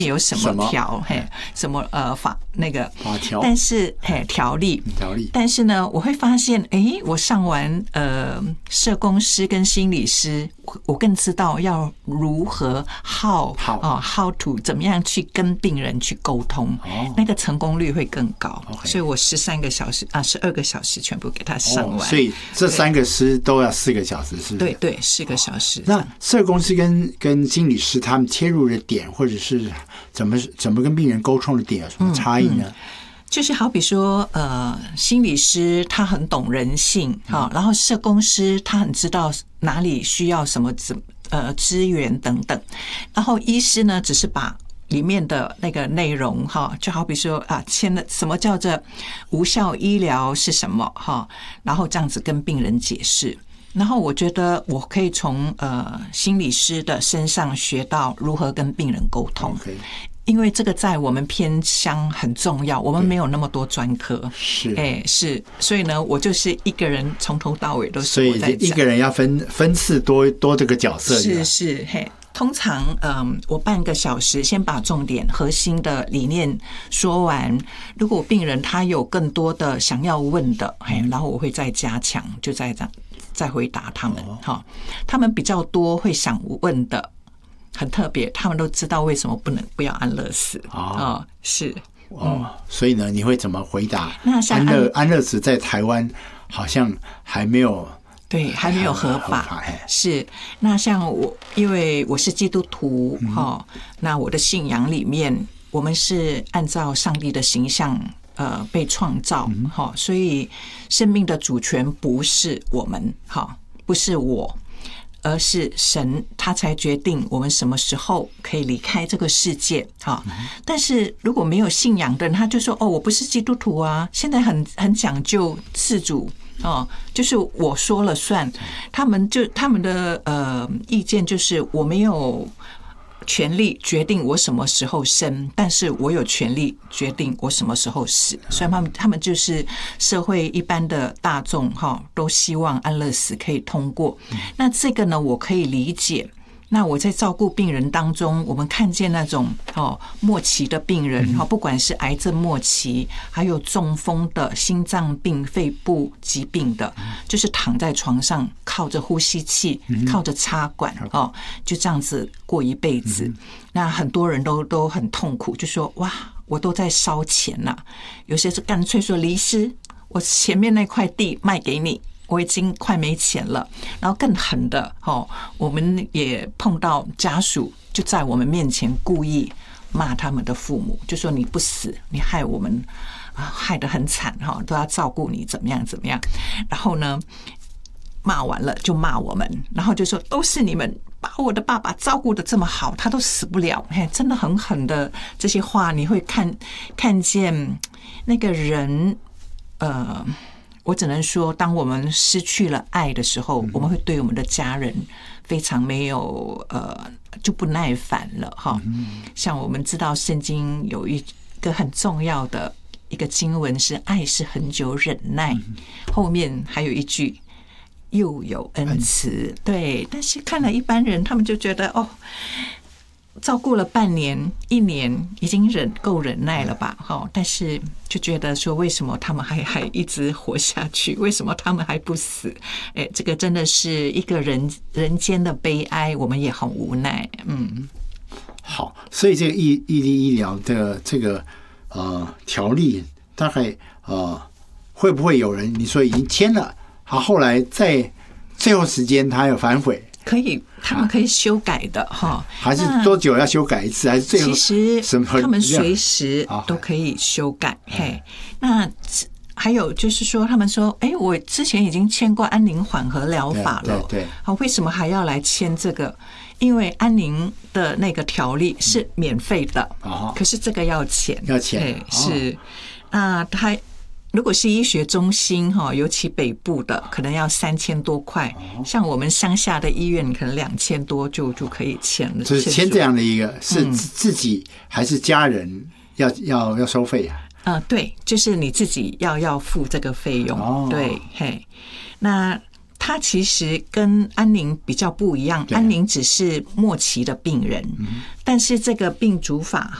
有什么条什么法条， 但是条例，但是呢，我会发现，我上完社工师跟心理师，我更知道要如何 how to 怎么样去跟病人去沟通，那个成功率会更高。所以我12个小时全部给他上完。 所以这3个师都要4个小时，是不是？ 对，4个小时。 那社工师跟心理师他们切入的点，或者是怎么跟病人沟通的点有什么差异呢？ 就是好比说，心理师他很懂人性，然后社工师他很知道哪里需要什么资源等等，然后医师呢只是把里面的那个内容就好比说签了什么叫做无效医疗是什么然后这样子跟病人解释。然后我觉得我可以从心理师的身上学到如何跟病人沟通。因为这个在我们偏乡很重要，我们没有那么多专科，是，所以呢，我就是一个人从头到尾都是我在讲， 所以一个人要分次多这个角色， 是，通常我半个小时先把重点核心的理念说完，如果病人他有更多的想要问的，然后我会再加强，就再回答他们，他们比较多会想问的。很特别，他们都知道为什么不要安乐死是所以呢，你会怎么回答？ 那像安乐死在台湾好像还没有还没有合法是。那像我，因为我是基督徒那我的信仰里面，我们是按照上帝的形象被创造所以生命的主权不是我们不是我。而是神他才决定我们什么时候可以离开这个世界但是如果没有信仰的人，他就说我不是基督徒啊。现在很讲究自主就是我说了算。他们的意见就是我没有权利决定我什么时候生，但是我有权利决定我什么时候死。所以他们就是社会一般的大众都希望安乐死可以通过。那这个呢，我可以理解。那我在照顾病人当中，我们看见那种末期的病人不管是癌症末期，还有中风的、心脏病、肺部疾病的，就是躺在床上靠着呼吸器、靠着插管就这样子过一辈子。那很多人都很痛苦，就说哇，我都在烧钱呐。有些是干脆说离师，我前面那块地卖给你。我已经快没钱了。然后更狠的我们也碰到家属就在我们面前故意骂他们的父母，就说你不死，你害我们害得很惨都要照顾你怎么样。然后呢，骂完了就骂我们，然后就说都是你们把我的爸爸照顾得这么好，他都死不了。真的很狠的这些话，你会看见那个人我只能说，当我们失去了爱的时候，我们会对我们的家人非常没有就不耐烦了像我们知道圣经有一个很重要的一个经文是爱是很久忍耐，后面还有一句又有恩慈。对，但是看了一般人，他们就觉得照顾了半年、1年，已经够忍耐了吧？但是就觉得说，为什么他们还一直活下去？为什么他们还不死？这个真的是一个人间的悲哀，我们也很无奈。 好，所以这个异地医疗的这个条例，大概会不会有人你说已经签了，后来在最后时间他有反悔？ 可以，他们可以修改的还是多久要修改一次？还是最后其实他们随时都可以修改。那还有就是说，他们说，我之前已经签过安宁缓和疗法了， 对， 为什么还要来签这个？因为安宁的那个条例是免费的，可是这个要钱，是那他。如果是医学中心尤其北部的，可能要3000多块，像我们乡下的医院可能2000多就可以签了。 就是签这样的一个，是自己还是家人要收费啊？ 对，就是你自己要付这个费用。对，那它其实跟安宁比较不一样，安宁只是末期的病人，但是这个病主法